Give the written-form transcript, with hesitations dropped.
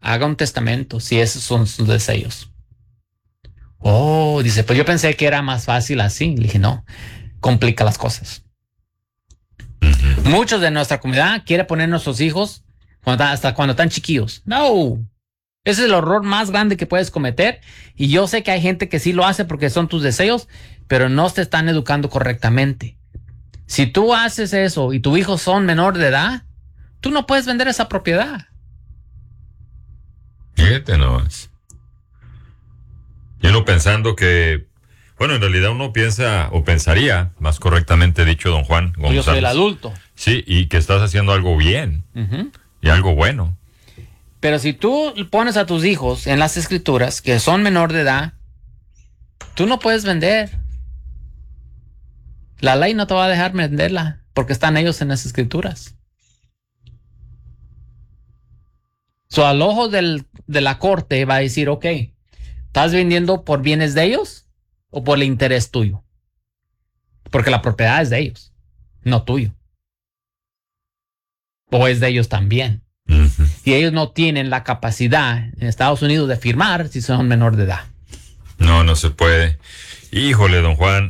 haga un testamento si esos son sus deseos. Oh, dice, pues yo pensé que era más fácil así. Le dije, no, complica las cosas. Muchos de nuestra comunidad quieren poner a nuestros hijos hasta cuando están chiquillos. No, ese es el horror más grande que puedes cometer. Y yo sé que hay gente que sí lo hace porque son tus deseos, pero no te están educando correctamente. Si tú haces eso y tus hijos son menor de edad, tú no puedes vender esa propiedad. Fíjate nomás. Y uno pensando que, bueno, en realidad uno piensa, o pensaría, más correctamente dicho, don Juan González. Yo soy el adulto. Sí, y que estás haciendo algo bien y algo bueno. Pero si tú pones a tus hijos en las escrituras que son menor de edad, tú no puedes vender. La ley no te va a dejar venderla porque están ellos en las escrituras. Al ojo de la corte va a decir, ok, ¿estás vendiendo por bienes de ellos o por el interés tuyo? Porque la propiedad es de ellos, no tuyo. O es de ellos también. Y ellos no tienen la capacidad en Estados Unidos de firmar si son menor de edad. No se puede. Híjole, don Juan.